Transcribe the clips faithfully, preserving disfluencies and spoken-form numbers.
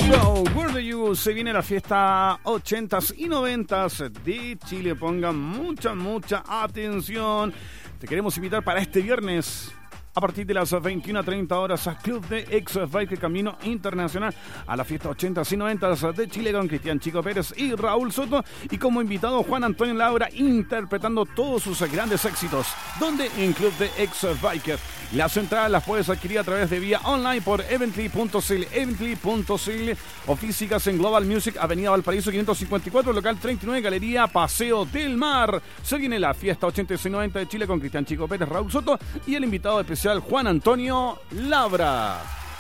Go, Where Do You? Se viene la fiesta ochentas y noventas de Chile. Pongan mucha, mucha atención. Te queremos invitar para este viernes a partir de las veintiuna treinta horas a Club de Ex-Bike Camino Internacional a la fiesta ochentas y noventas de Chile con Cristian Chico Pérez y Raúl Soto, y como invitado Juan Antonio Laura interpretando todos sus grandes éxitos. Donde en Club de Ex-Biker. Las entradas las puedes adquirir a través de vía online por evently punto c l, evently punto c l o físicas en Global Music, Avenida Valparaíso quinientos cincuenta y cuatro, local treinta y nueve, Galería Paseo del Mar. Se viene la fiesta ochenta y noventa de Chile con Cristian Chico Pérez, Raúl Soto y el invitado especial Juan Antonio Labra.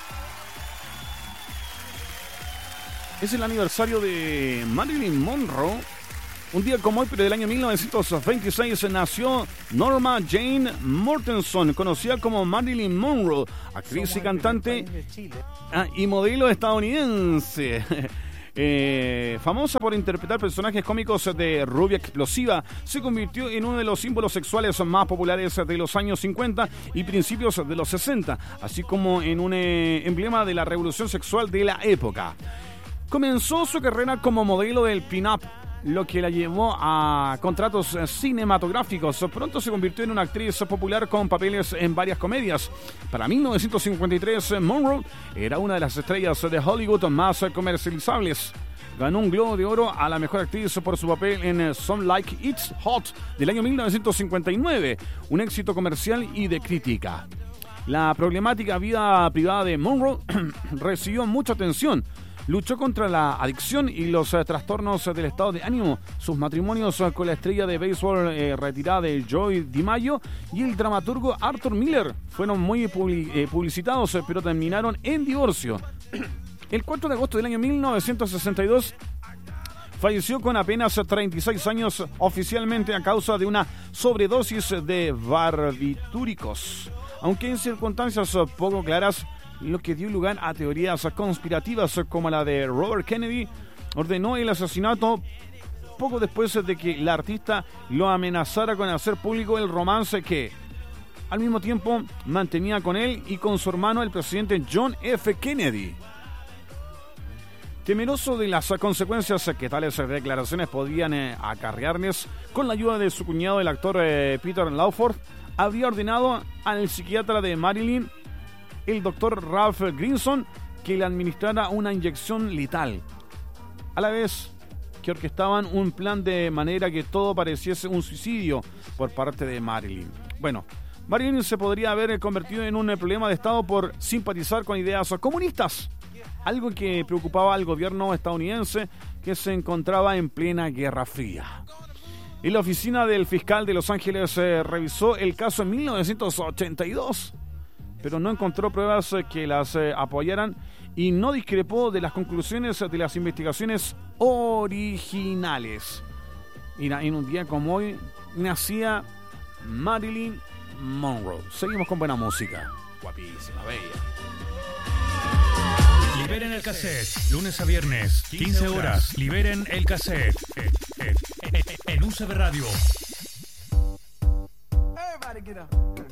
Es el aniversario de Marilyn Monroe. Un día como hoy, pero del año mil novecientos veintiséis, nació Norma Jane Mortenson, conocida como Marilyn Monroe, actriz y cantante ah, y modelo estadounidense. Eh, famosa por interpretar personajes cómicos de rubia explosiva, se convirtió en uno de los símbolos sexuales más populares de los años cincuenta y principios de los sesenta, así como en un eh, emblema de la revolución sexual de la época. Comenzó su carrera como modelo del pin-up, lo que la llevó a contratos cinematográficos. Pronto se convirtió en una actriz popular con papeles en varias comedias. Para mil novecientos cincuenta y tres, Monroe era una de las estrellas de Hollywood más comercializables. Ganó un Globo de Oro a la mejor actriz por su papel en Some Like It's Hot del año mil novecientos cincuenta y nueve, un éxito comercial y de crítica. La problemática vida privada de Monroe recibió mucha atención. Luchó contra la adicción y los eh, trastornos del estado de ánimo. Sus matrimonios eh, con la estrella de béisbol eh, retirada de Joey DiMaggio y el dramaturgo Arthur Miller fueron muy publi- eh, publicitados, eh, pero terminaron en divorcio. El cuatro de agosto del año mil novecientos sesenta y dos falleció con apenas treinta y seis años, oficialmente a causa de una sobredosis de barbitúricos, aunque en circunstancias poco claras, lo que dio lugar a teorías conspirativas como la de Robert Kennedy. Ordenó el asesinato poco después de que la artista lo amenazara con hacer público el romance que al mismo tiempo mantenía con él y con su hermano, el presidente John F. Kennedy. Temeroso de las consecuencias que tales declaraciones podían eh, acarrearles, con la ayuda de su cuñado, el actor eh, Peter Lawford, habría ordenado al psiquiatra de Marilyn, el doctor Ralph Grinson, que le administrara una inyección letal, a la vez que orquestaban un plan de manera que todo pareciese un suicidio por parte de Marilyn. Bueno, Marilyn se podría haber convertido en un problema de Estado por simpatizar con ideas comunistas, algo que preocupaba al gobierno estadounidense, que se encontraba en plena Guerra Fría. Y la oficina del fiscal de Los Ángeles eh, revisó el caso en mil novecientos ochenta y dos, pero no encontró pruebas eh, que las eh, apoyaran y no discrepó de las conclusiones de las investigaciones originales. Y en un día como hoy nacía Marilyn Monroe. Seguimos con buena música. Guapísima, bella. Liberen el cassette, lunes a viernes, quince horas. Liberen el cassette. En U C B Radio. Everybody get up.